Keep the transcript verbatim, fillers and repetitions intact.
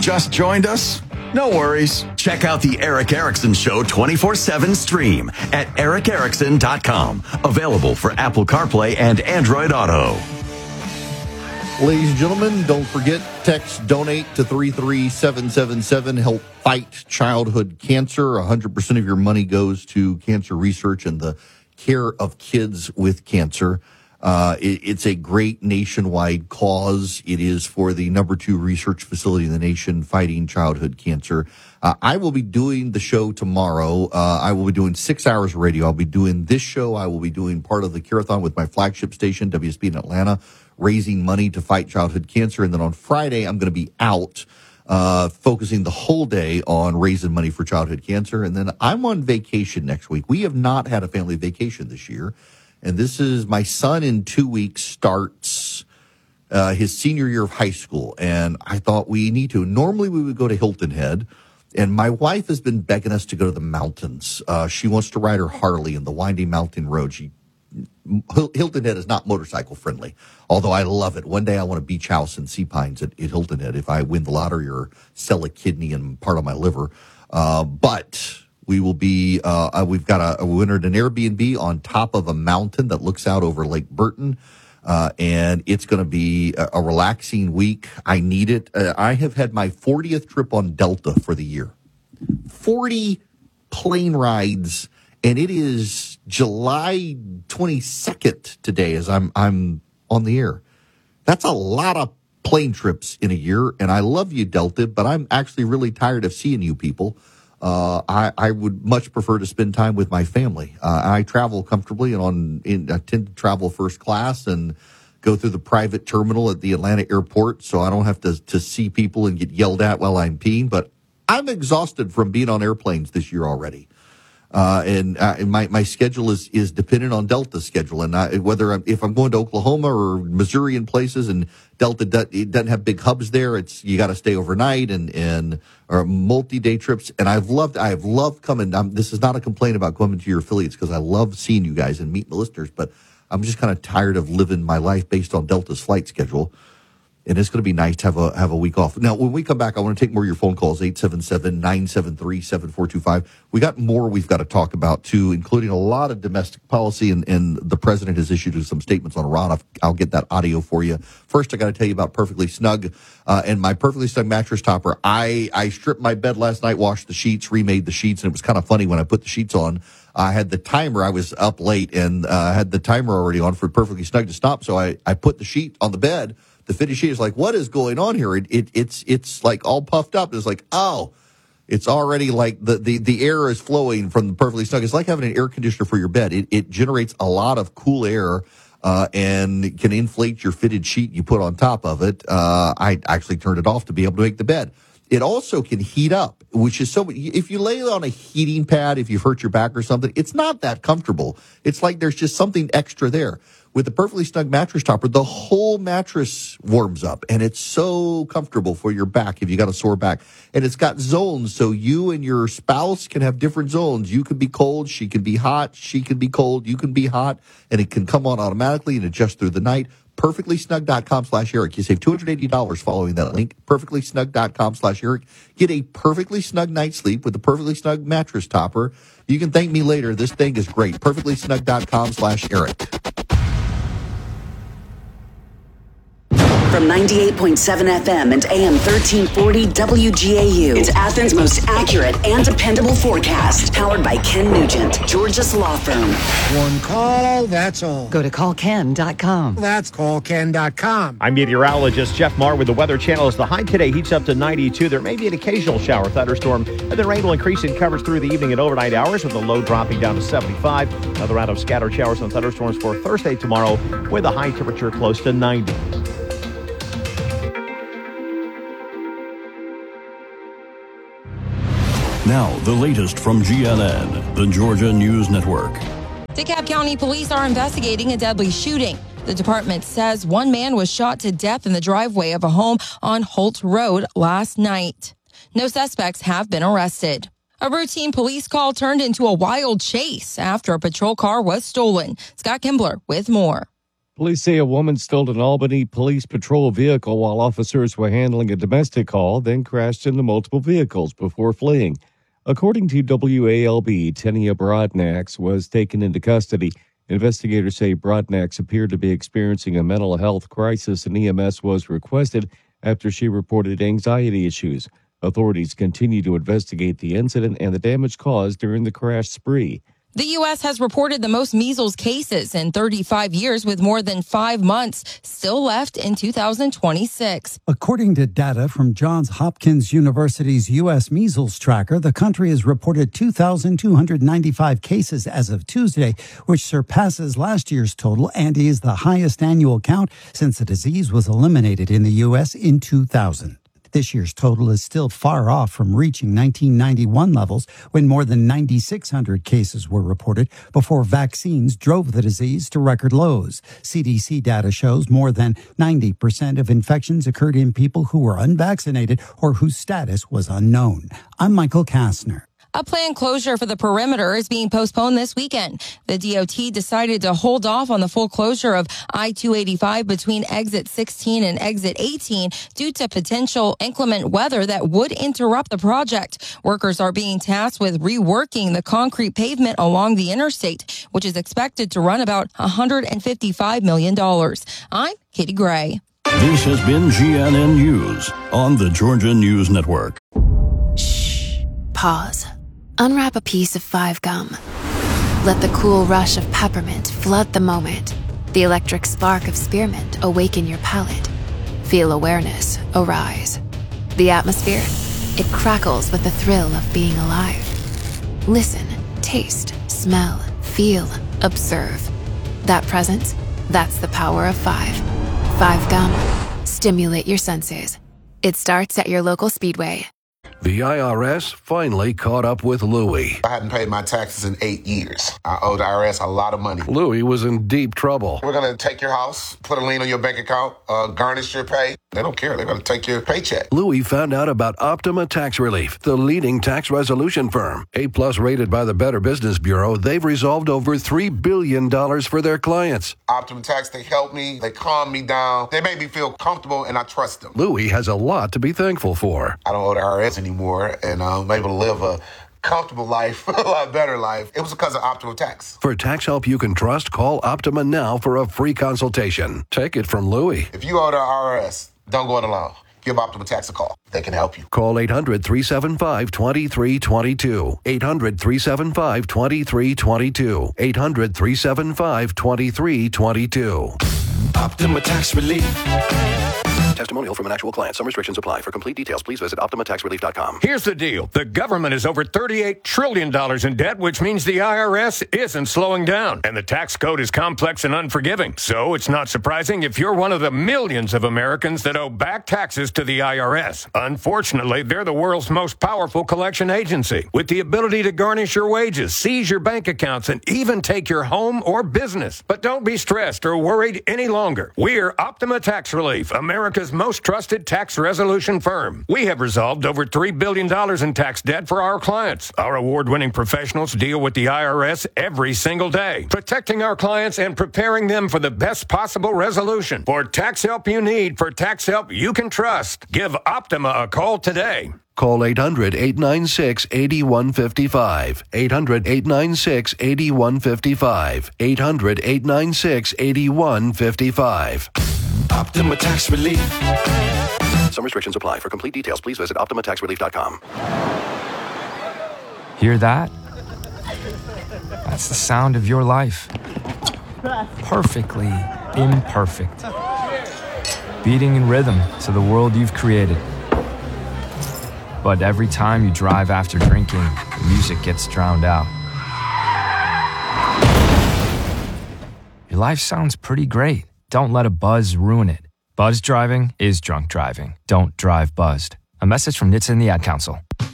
Just joined us? No worries. Check out the Eric Erickson Show twenty-four seven stream at eric erickson dot com. Available for Apple CarPlay and Android Auto. Ladies and gentlemen, don't forget, text donate to three three seven seven seven. Help fight childhood cancer. one hundred percent of your money goes to cancer research and the care of kids with cancer. Uh, it, it's a great nationwide cause. It is for the number two research facility in the nation fighting childhood cancer. Uh, I will be doing the show tomorrow. Uh, I will be doing six hours of radio. I'll be doing this show. I will be doing part of the Curathon with my flagship station, W S B in Atlanta, raising money to fight childhood cancer. And then on Friday, I'm going to be out uh, focusing the whole day on raising money for childhood cancer. And then I'm on vacation next week. We have not had a family vacation this year. And this is my son in two weeks starts uh, his senior year of high school. And I thought we need to. Normally we would go to Hilton Head. And my wife has been begging us to go to the mountains. Uh, she wants to ride her Harley in the winding mountain road. She Hilton Head is not motorcycle friendly, although I love it. One day I want a beach house in Sea Pines at, at Hilton Head if I win the lottery or sell a kidney and part of my liver. Uh, but... We will be, uh, we've got a, we entered an Airbnb on top of a mountain that looks out over Lake Burton. Uh, and it's going to be a, a relaxing week. I need it. Uh, I have had my fortieth trip on Delta for the year. forty plane rides. And it is July twenty-second today as I'm, I'm on the air. That's a lot of plane trips in a year. And I love you, Delta, but I'm actually really tired of seeing you people. Uh, I, I would much prefer to spend time with my family. Uh, I travel comfortably and on, in, I tend to travel first class and go through the private terminal at the Atlanta airport. So I don't have to, to see people and get yelled at while I'm peeing, but I'm exhausted from being on airplanes this year already. Uh, and uh, my, my schedule is, is dependent on Delta's schedule. And I, whether I'm, if I'm going to Oklahoma or Missouri and places and Delta do, it doesn't have big hubs there, it's, you got to stay overnight and, and, or multi-day trips. And I've loved, I've loved coming. Um, this is not a complaint about coming to your affiliates because I love seeing you guys and meeting the listeners, but I'm just kind of tired of living my life based on Delta's flight schedule. And it's going to be nice to have a have a week off. Now, when we come back, I want to take more of your phone calls, eight seven seven, nine seven three, seven four two five. We got more we've got to talk about, too, including a lot of domestic policy, and, and the president has issued some statements on Iran. I'll, I'll get that audio for you. First, I got to tell you about Perfectly Snug uh, and my Perfectly Snug mattress topper. I, I stripped my bed last night, washed the sheets, remade the sheets, and it was kind of funny when I put the sheets on. I had the timer. I was up late and uh, had the timer already on for Perfectly Snug to stop, so I, I put the sheet on the bed. The fitted sheet is like, what is going on here? It, it it's it's like all puffed up. It's like, oh, it's already like the, the, the air is flowing from the Perfectly Snug. It's like having an air conditioner for your bed. It it generates a lot of cool air uh, and can inflate your fitted sheet you put on top of it. Uh, I actually turned it off to be able to make the bed. It also can heat up, which is so, if you lay it on a heating pad, if you've hurt your back or something, it's not that comfortable. It's like there's just something extra there. With the Perfectly Snug mattress topper, the whole mattress warms up, and it's so comfortable for your back if you got a sore back. And it's got zones, so you and your spouse can have different zones. You can be cold, she can be hot, she can be cold, you can be hot, and it can come on automatically and adjust through the night. perfectly snug dot com slash Eric. You save two hundred eighty dollars following that link. perfectly snug dot com slash Eric. Get a perfectly snug night's sleep with the Perfectly Snug mattress topper. You can thank me later. This thing is great. perfectly snug dot com slash Eric. From ninety-eight point seven F M and A M thirteen forty W G A U. It's Athens' most accurate and dependable forecast. Powered by Ken Nugent, Georgia's law firm. One call, that's all. Go to call ken dot com. That's call ken dot com. I'm meteorologist Jeff Marr with the Weather Channel. As the high today heats up to ninety-two, there may be an occasional shower thunderstorm, and then rain will increase in coverage through the evening and overnight hours, with the low dropping down to seventy-five. Another round of scattered showers and thunderstorms for Thursday tomorrow, with a high temperature close to ninety. Now, the latest from G N N, the Georgia News Network. DeKalb County police are investigating a deadly shooting. The department says one man was shot to death in the driveway of a home on Holt Road last night. No suspects have been arrested. A routine police call turned into a wild chase after a patrol car was stolen. Scott Kimbler with more. Police say a woman stole an Albany police patrol vehicle while officers were handling a domestic call, then crashed into multiple vehicles before fleeing. According to W A L B, Tenia Brodnax was taken into custody. Investigators say Brodnax appeared to be experiencing a mental health crisis, and E M S was requested after she reported anxiety issues. Authorities continue to investigate the incident and the damage caused during the crash spree. The U S has reported the most measles cases in thirty-five years, with more than five months still left in two thousand twenty-six. According to data from Johns Hopkins University's U S Measles Tracker, the country has reported two thousand two hundred ninety-five cases as of Tuesday, which surpasses last year's total and is the highest annual count since the disease was eliminated in the U S in two thousand. This year's total is still far off from reaching nineteen ninety-one levels, when more than nine thousand six hundred cases were reported before vaccines drove the disease to record lows. C D C data shows more than ninety percent of infections occurred in people who were unvaccinated or whose status was unknown. I'm Michael Kastner. A planned closure for the perimeter is being postponed this weekend. The D O T decided to hold off on the full closure of I two eighty-five between exit sixteen and exit eighteen due to potential inclement weather that would interrupt the project. Workers are being tasked with reworking the concrete pavement along the interstate, which is expected to run about one hundred fifty-five million dollars. I'm Katie Gray. This has been G N N News on the Georgia News Network. Shh. Pause. Unwrap a piece of Five Gum. Let the cool rush of peppermint flood the moment. The electric spark of spearmint awaken your palate. Feel awareness arise. The atmosphere, it crackles with the thrill of being alive. Listen, taste, smell, feel, observe. That presence, that's the power of five. Five Gum. Stimulate your senses. It starts at your local Speedway. The I R S finally caught up with Louie. I hadn't paid my taxes in eight years. I owed the I R S a lot of money. Louie was in deep trouble. We're going to take your house, put a lien on your bank account, uh, garnish your pay. They don't care. They're going to take your paycheck. Louie found out about Optima Tax Relief, the leading tax resolution firm. A-plus rated by the Better Business Bureau, they've resolved over three billion dollars for their clients. Optima Tax, they help me. They calm me down. They make me feel comfortable, and I trust them. Louie has a lot to be thankful for. I don't owe the I R S anymore, and I'm able to live a comfortable life, a lot better life. It was because of Optima Tax. For tax help you can trust, call Optima now for a free consultation. Take it from Louie. If you owe the I R S, don't go it alone. Give Optima Tax a call. They can help you. Call eight hundred, three seven five, two three two two. eight hundred, three seven five, two three two two. eight hundred, three seven five, two three two two. Optima Tax Relief. Testimonial from an actual client. Some restrictions apply. For complete details, please visit Optima Tax Relief dot com. Here's the deal. The government is over thirty-eight trillion dollars in debt, which means the I R S isn't slowing down. And the tax code is complex and unforgiving. So it's not surprising if you're one of the millions of Americans that owe back taxes to the I R S. Unfortunately, they're the world's most powerful collection agency, with the ability to garnish your wages, seize your bank accounts, and even take your home or business. But don't be stressed or worried any longer. We're Optima Tax Relief, America's most trusted tax resolution firm. We have resolved over three billion dollars in tax debt for our clients. Our award-winning professionals deal with the I R S every single day, protecting our clients and preparing them for the best possible resolution. For tax help you need, for tax help you can trust, give Optima a call today. Call eight hundred, eight nine six, eight one five five. eight hundred, eight nine six, eight one five five. eight hundred, eight nine six, eight one five five. Optima Tax Relief. Some restrictions apply. For complete details, please visit Optima Tax Relief dot com. Hear that? That's the sound of your life. Perfectly imperfect. Beating in rhythm to the world you've created. But every time you drive after drinking, the music gets drowned out. Your life sounds pretty great. Don't let a buzz ruin it. Buzz driving is drunk driving. Don't drive buzzed. A message from N H T S A and the Ad Council.